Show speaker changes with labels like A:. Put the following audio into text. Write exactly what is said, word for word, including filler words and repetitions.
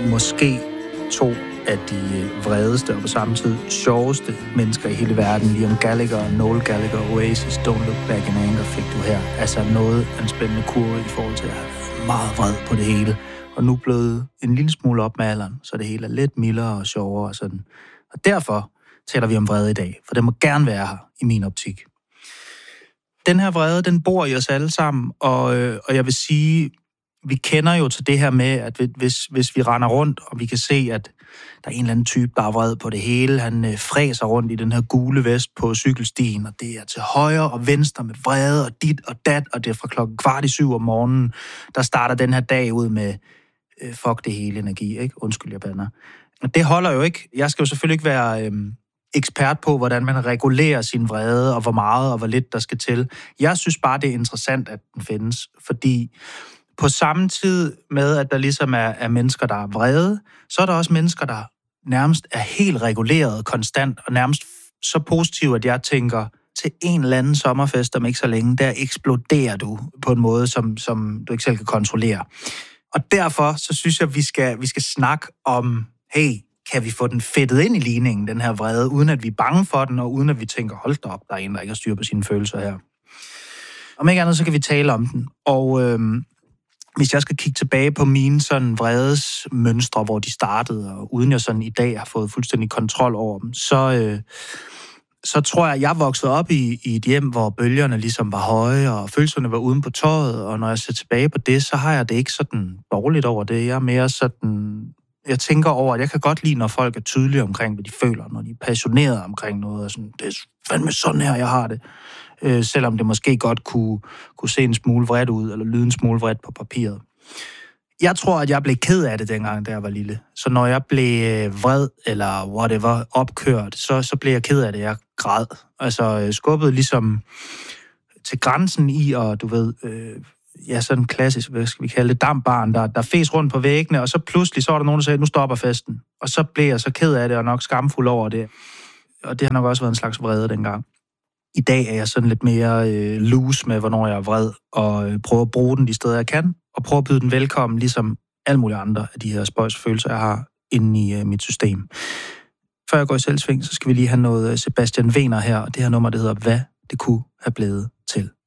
A: måske to af de vredeste og på samme tid sjoveste mennesker i hele verden. Liam Gallagher og Noel Gallagher, Oasis, Don't Look Back in Anger, fik du her. Altså noget af en spændende kurve i forhold til at have meget vred på det hele. Og nu blevet en lille smule op med alderen, så det hele er lidt mildere og sjovere og sådan. Og derfor taler vi om vrede i dag, for det må gerne være her i min optik. Den her vrede, den bor i os alle sammen, og, øh, og jeg vil sige, vi kender jo til det her med, at hvis, hvis vi render rundt, og vi kan se, at der er en eller anden type, der er vred på det hele, han øh, fræser rundt i den her gule vest på cykelstien, og det er til højre og venstre med vrede og dit og dat, og det er fra klokken kvart i syv om morgenen, der starter den her dag ud med øh, fuck det hele energi, ikke? Undskyld, jeg bander. Og det holder jo ikke. Jeg skal jo selvfølgelig ikke være øh, ekspert på, hvordan man regulerer sin vrede, og hvor meget og hvor lidt der skal til. Jeg synes bare, det er interessant, at den findes, fordi på samme tid med, at der ligesom er, er mennesker, der er vrede, så er der også mennesker, der nærmest er helt reguleret, konstant, og nærmest så positive, at jeg tænker, til en eller anden sommerfest om ikke så længe, der eksploderer du på en måde, som, som du ikke selv kan kontrollere. Og derfor så synes jeg, at vi skal, vi skal snakke om, hey, kan vi få den fedtet ind i ligningen, den her vrede, uden at vi er bange for den, og uden at vi tænker, hold da op, der er en, der ikke har styr på sine følelser her. Om ikke andet, så kan vi tale om den. Og øhm, hvis jeg skal kigge tilbage på mine sådan vredes mønstre, hvor de startede, og uden jeg sådan i dag har fået fuldstændig kontrol over dem, så, øh, så tror jeg, at jeg voksede op i, i et hjem, hvor bølgerne ligesom var høje, og følelserne var uden på tøjet, og når jeg ser tilbage på det, så har jeg det ikke sådan dårligt over det. Jeg er mere sådan, jeg tænker over, at jeg kan godt lide, når folk er tydelige omkring, hvad de føler, når de er passionerede omkring noget, og sådan, det er fandme sådan her, jeg har det. Øh, selvom det måske godt kunne, kunne se en smule vredt ud, eller lyde en smule vredt på papiret. Jeg tror, at jeg blev ked af det dengang, da jeg var lille. Så når jeg blev vred, eller whatever, opkørt, så, så blev jeg ked af det. Jeg græd. Altså skubbet ligesom til grænsen i, og du ved, øh, ja, sådan en klassisk, hvad skal vi kalde det, dampbarn, der, der fes rundt på væggene, og så pludselig, så var der nogen, der sagde, nu stopper festen. Og så blev jeg så ked af det, og nok skamfuld over det. Og det har nok også været en slags vrede dengang. I dag er jeg sådan lidt mere øh, loose med, hvornår jeg er vred, og øh, prøver at bruge den de steder, jeg kan, og prøver at byde den velkommen, ligesom alle mulige andre af de her spøjsfølelser, jeg har inde i øh, mit system. Før jeg går i selvsving, så skal vi lige have noget Sebastian Wener her, og det her nummer, det hedder Hvad det kunne have blevet til.